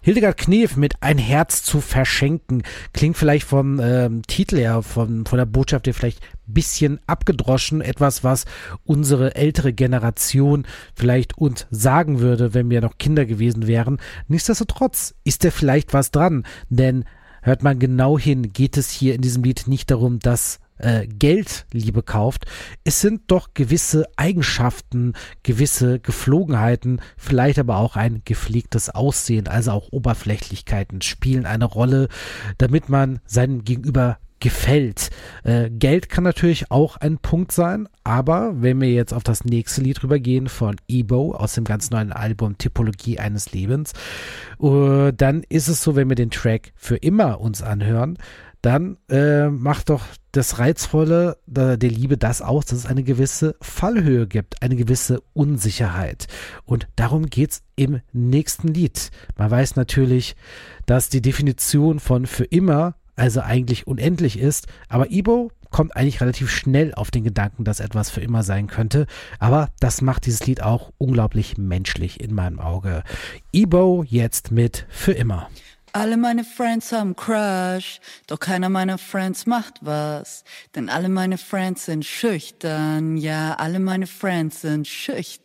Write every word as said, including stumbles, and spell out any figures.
Hildegard Knef mit Ein Herz zu verschenken. Klingt vielleicht vom ähm, Titel her, von, von der Botschaft her vielleicht ein bisschen abgedroschen. Etwas, was unsere ältere Generation vielleicht uns sagen würde, wenn wir noch Kinder gewesen wären. Nichtsdestotrotz ist da vielleicht was dran. Denn hört man genau hin, geht es hier in diesem Lied nicht darum, dass Äh, Geld Liebe kauft. Es sind doch gewisse Eigenschaften, gewisse Geflogenheiten, vielleicht aber auch ein gepflegtes Aussehen, also auch Oberflächlichkeiten spielen eine Rolle, damit man seinem Gegenüber gefällt. Äh, Geld kann natürlich auch ein Punkt sein, aber wenn wir jetzt auf das nächste Lied rübergehen von Ebo aus dem ganz neuen Album Typologie eines Lebens, uh, dann ist es so, wenn wir den Track Für immer uns anhören, dann äh, macht doch das Reizvolle der, der Liebe das aus, dass es eine gewisse Fallhöhe gibt, eine gewisse Unsicherheit. Und darum geht's im nächsten Lied. Man weiß natürlich, dass die Definition von für immer also eigentlich unendlich ist, aber Ebo kommt eigentlich relativ schnell auf den Gedanken, dass etwas für immer sein könnte, aber das macht dieses Lied auch unglaublich menschlich in meinem Auge. Ebo jetzt mit Für immer. Alle meine Friends haben Crush, doch keiner meiner Friends macht was. Denn alle meine Friends sind schüchtern, ja, alle meine Friends sind schüchtern.